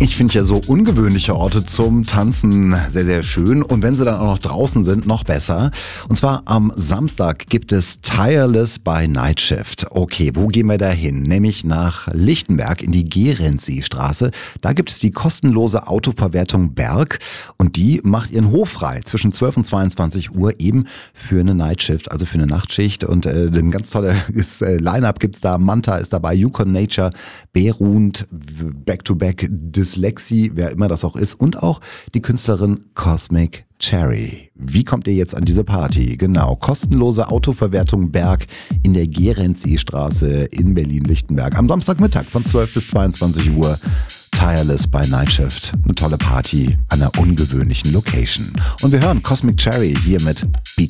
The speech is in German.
Ich finde ja so ungewöhnliche Orte zum Tanzen sehr, sehr schön. Und wenn sie dann auch noch draußen sind, noch besser. Und zwar am Samstag gibt es Tireless by Night Shift. Okay, wo gehen wir da hin? Nämlich nach Lichtenberg in die Gerentseestraße. Da gibt es die kostenlose Autoverwertung Berg. Und die macht ihren Hof frei zwischen 12 und 22 Uhr eben für eine Night Shift, also für eine Nachtschicht. Und ein ganz tolles Line-Up gibt es da. Manta ist dabei, Yukon Nature, Berund, Back-to-Back, Dyslexie, wer immer das auch ist, und auch die Künstlerin Cosmic Cherry. Wie kommt ihr jetzt an diese Party? Genau, kostenlose Autoverwertung Berg in der Gerentseestraße in Berlin-Lichtenberg. Am Samstagmittag von 12 bis 22 Uhr. Tireless by Night Shift. Eine tolle Party an einer ungewöhnlichen Location. Und wir hören Cosmic Cherry hier mit Beat